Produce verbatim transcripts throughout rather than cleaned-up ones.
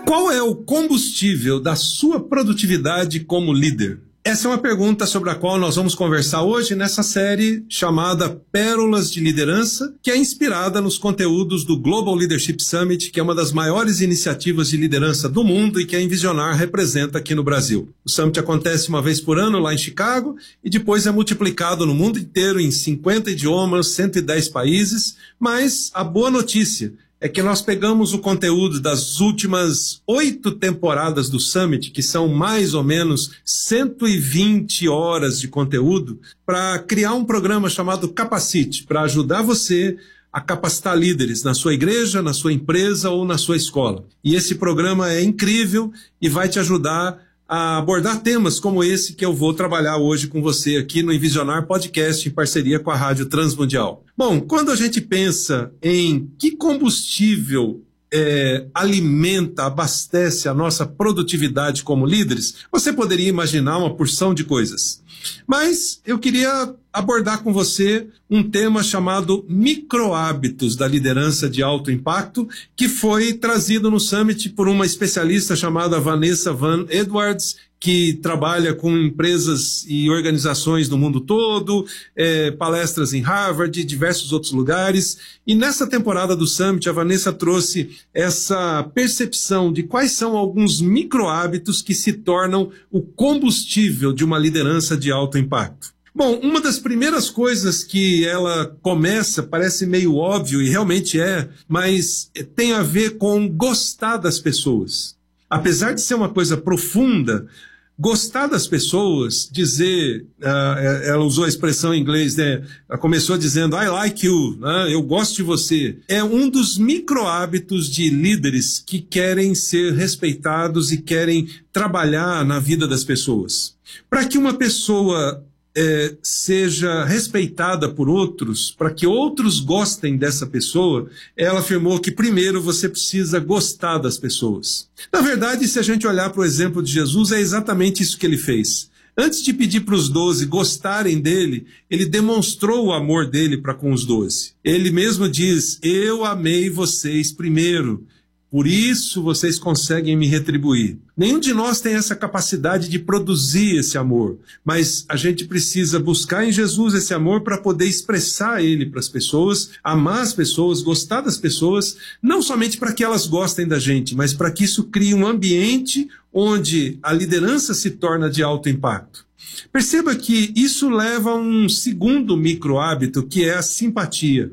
Qual é o combustível da sua produtividade como líder? Essa é uma pergunta sobre a qual nós vamos conversar hoje nessa série chamada Pérolas de Liderança, que é inspirada nos conteúdos do Global Leadership Summit, que é uma das maiores iniciativas de liderança do mundo e que a Envisionar representa aqui no Brasil. O Summit acontece uma vez por ano lá em Chicago e depois é multiplicado no mundo inteiro em cinquenta idiomas, cento e dez países, mas a boa notícia é que nós pegamos o conteúdo das últimas oito temporadas do Summit, que são mais ou menos cento e vinte horas de conteúdo, para criar um programa chamado Capacite, para ajudar você a capacitar líderes na sua igreja, na sua empresa ou na sua escola. E esse programa é incrível e vai te ajudar a abordar temas como esse que eu vou trabalhar hoje com você aqui no Envisionar Podcast em parceria com a Rádio Transmundial. Bom, quando a gente pensa em que combustível é, alimenta, abastece a nossa produtividade como líderes, você poderia imaginar uma porção de coisas. Mas eu queria abordar com você um tema chamado microhábitos da liderança de alto impacto, que foi trazido no Summit por uma especialista chamada Vanessa Van Edwards, que trabalha com empresas e organizações no mundo todo, é, palestras em Harvard e diversos outros lugares. E nessa temporada do Summit, a Vanessa trouxe essa percepção de quais são alguns microhábitos que se tornam o combustível de uma liderança de alto impacto. Bom, uma das primeiras coisas que ela começa, parece meio óbvio e realmente é, mas tem a ver com gostar das pessoas. Apesar de ser uma coisa profunda, gostar das pessoas, dizer, uh, ela usou a expressão em inglês, né? Ela começou dizendo, I like you, né? Eu gosto de você. É um dos micro-hábitos de líderes que querem ser respeitados e querem trabalhar na vida das pessoas. Para que uma pessoa É, seja respeitada por outros, para que outros gostem dessa pessoa, ela afirmou que primeiro você precisa gostar das pessoas. Na verdade, se a gente olhar para o exemplo de Jesus, é exatamente isso que ele fez. Antes de pedir para os doze gostarem dele, ele demonstrou o amor dele para com os doze. Ele mesmo diz, eu amei vocês primeiro. Por isso vocês conseguem me retribuir. Nenhum de nós tem essa capacidade de produzir esse amor, mas a gente precisa buscar em Jesus esse amor para poder expressar ele para as pessoas, amar as pessoas, gostar das pessoas, não somente para que elas gostem da gente, mas para que isso crie um ambiente onde a liderança se torna de alto impacto. Perceba que isso leva a um segundo micro-hábito, que é a simpatia.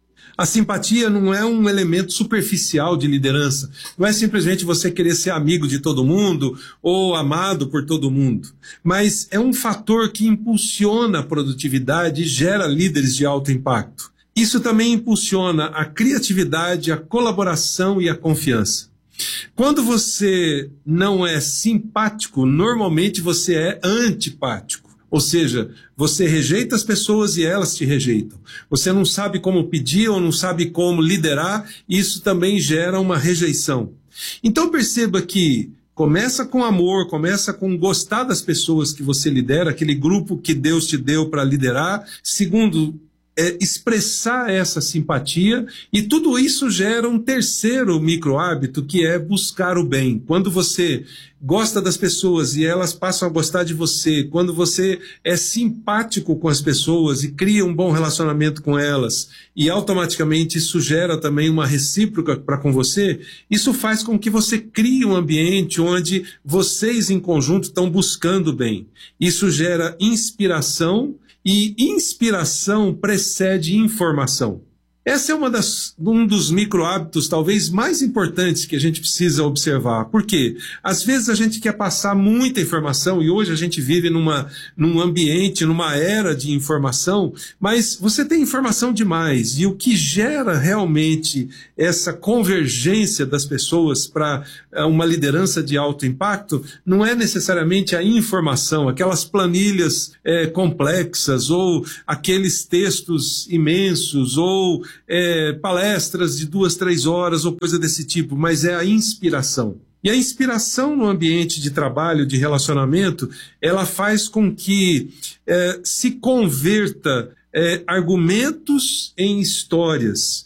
A simpatia não é um elemento superficial de liderança. Não é simplesmente você querer ser amigo de todo mundo ou amado por todo mundo. Mas é um fator que impulsiona a produtividade e gera líderes de alto impacto. Isso também impulsiona a criatividade, a colaboração e a confiança. Quando você não é simpático, normalmente você é antipático. Ou seja, você rejeita as pessoas e elas te rejeitam. Você não sabe como pedir ou não sabe como liderar, e isso também gera uma rejeição. Então perceba que começa com amor, começa com gostar das pessoas que você lidera, aquele grupo que Deus te deu para liderar. Segundo, é expressar essa simpatia, e tudo isso gera um terceiro micro-hábito, que é buscar o bem. Quando você gosta das pessoas e elas passam a gostar de você, quando você é simpático com as pessoas e cria um bom relacionamento com elas, e automaticamente isso gera também uma recíproca para com você, isso faz com que você crie um ambiente onde vocês em conjunto estão buscando o bem. Isso gera inspiração, e inspiração precede informação. Essa é uma das, um dos micro-hábitos talvez mais importantes que a gente precisa observar. Por quê? Às vezes a gente quer passar muita informação, e hoje a gente vive numa, num ambiente, numa era de informação, mas você tem informação demais, e o que gera realmente essa convergência das pessoas para uma liderança de alto impacto não é necessariamente a informação, aquelas planilhas é, complexas, ou aqueles textos imensos, ou É, palestras de duas, três horas ou coisa desse tipo, mas é a inspiração. E a inspiração no ambiente de trabalho, de relacionamento, ela faz com que é, se converta é, argumentos em histórias.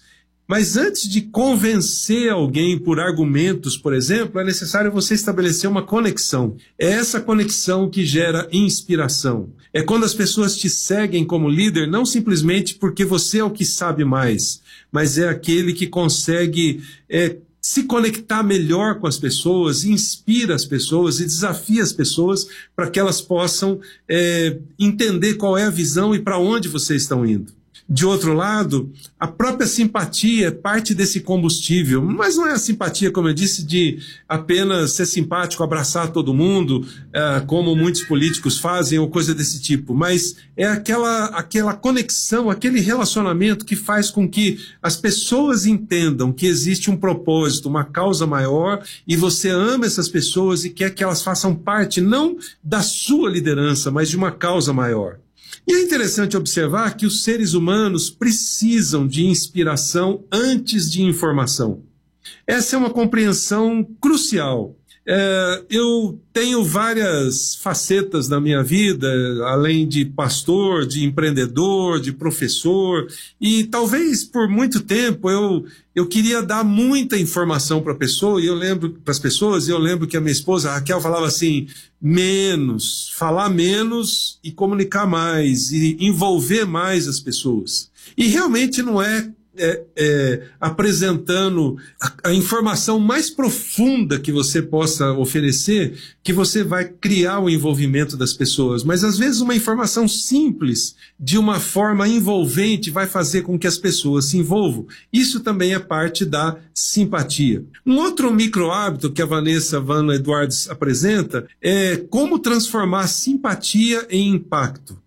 Mas antes de convencer alguém por argumentos, por exemplo, é necessário você estabelecer uma conexão. É essa conexão que gera inspiração. É quando as pessoas te seguem como líder, não simplesmente porque você é o que sabe mais, mas é aquele que consegue é, se conectar melhor com as pessoas, inspira as pessoas e desafia as pessoas para que elas possam é, entender qual é a visão e para onde vocês estão indo. De outro lado, a própria simpatia é parte desse combustível, mas não é a simpatia, como eu disse, de apenas ser simpático, abraçar todo mundo, é, como muitos políticos fazem, ou coisa desse tipo, mas é aquela, aquela conexão, aquele relacionamento que faz com que as pessoas entendam que existe um propósito, uma causa maior, e você ama essas pessoas e quer que elas façam parte, não da sua liderança, mas de uma causa maior. E é interessante observar que os seres humanos precisam de inspiração antes de informação. Essa é uma compreensão crucial. É, eu tenho várias facetas na minha vida, além de pastor, de empreendedor, de professor, e talvez por muito tempo eu, eu queria dar muita informação para a pessoa, e eu lembro para as pessoas, e eu lembro que a minha esposa, a Raquel, falava assim, menos, falar menos e comunicar mais, e envolver mais as pessoas. E realmente não é É, é, apresentando a, a informação mais profunda que você possa oferecer, que você vai criar o envolvimento das pessoas. Mas às vezes uma informação simples, de uma forma envolvente, vai fazer com que as pessoas se envolvam. Isso também é parte da simpatia. Um outro micro hábito que a Vanessa Van Edwards apresenta é como transformar a simpatia em impacto.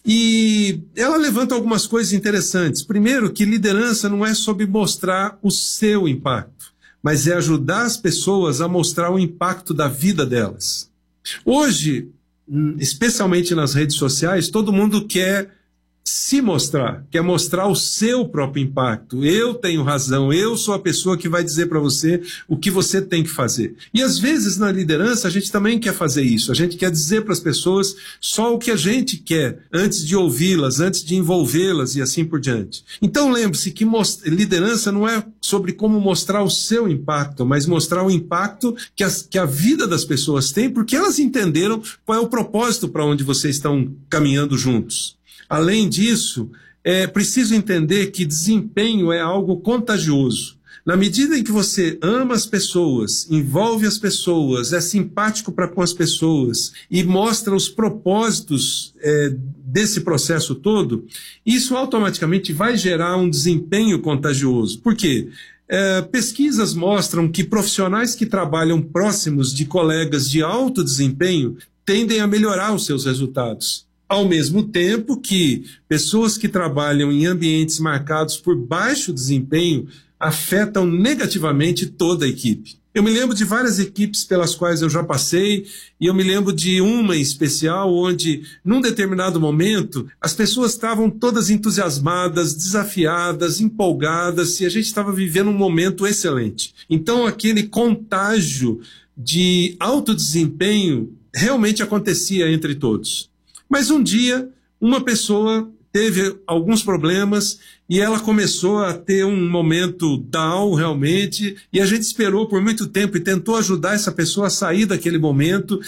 E ela levanta algumas coisas interessantes. Primeiro, que liderança não é sobre mostrar o seu impacto, mas é ajudar as pessoas a mostrar o impacto da vida delas. Hoje, especialmente nas redes sociais, todo mundo quer se mostrar, quer mostrar o seu próprio impacto. Eu tenho razão, eu sou a pessoa que vai dizer para você o que você tem que fazer. E às vezes na liderança a gente também quer fazer isso, a gente quer dizer para as pessoas só o que a gente quer, antes de ouvi-las, antes de envolvê-las e assim por diante. Então lembre-se que liderança não é sobre como mostrar o seu impacto, mas mostrar o impacto que, as, que a vida das pessoas tem, porque elas entenderam qual é o propósito para onde vocês estão caminhando juntos. Além disso, é preciso entender que desempenho é algo contagioso. Na medida em que você ama as pessoas, envolve as pessoas, é simpático para com as pessoas e mostra os propósitos é, desse processo todo, isso automaticamente vai gerar um desempenho contagioso. Por quê? É, pesquisas mostram que profissionais que trabalham próximos de colegas de alto desempenho tendem a melhorar os seus resultados. Ao mesmo tempo que pessoas que trabalham em ambientes marcados por baixo desempenho afetam negativamente toda a equipe. Eu me lembro de várias equipes pelas quais eu já passei, e eu me lembro de uma em especial onde, num determinado momento, as pessoas estavam todas entusiasmadas, desafiadas, empolgadas, e a gente estava vivendo um momento excelente. Então aquele contágio de alto desempenho realmente acontecia entre todos. Mas um dia, uma pessoa teve alguns problemas e ela começou a ter um momento down realmente, e a gente esperou por muito tempo e tentou ajudar essa pessoa a sair daquele momento,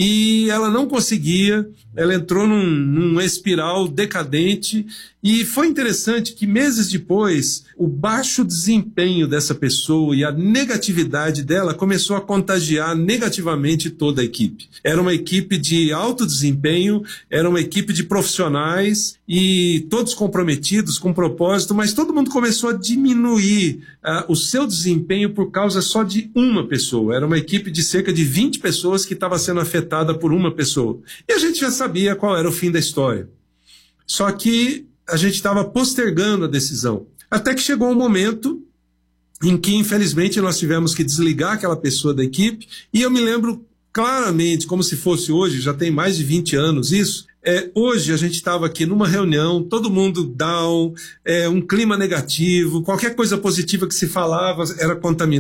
e ela não conseguia, ela entrou num, num espiral decadente, e foi interessante que meses depois, o baixo desempenho dessa pessoa e a negatividade dela começou a contagiar negativamente toda a equipe. Era uma equipe de alto desempenho, era uma equipe de profissionais, e todos comprometidos com propósito, mas todo mundo começou a diminuir uh, o seu desempenho por causa só de uma pessoa. Era uma equipe de cerca de vinte pessoas que estava sendo afetada por uma pessoa. E a gente já sabia qual era o fim da história. Só que a gente estava postergando a decisão. Até que chegou um momento em que, infelizmente, nós tivemos que desligar aquela pessoa da equipe, e eu me lembro claramente, como se fosse hoje, já tem mais de vinte anos isso. É, hoje a gente estava aqui numa reunião, todo mundo down, é, um clima negativo, qualquer coisa positiva que se falava era contaminado.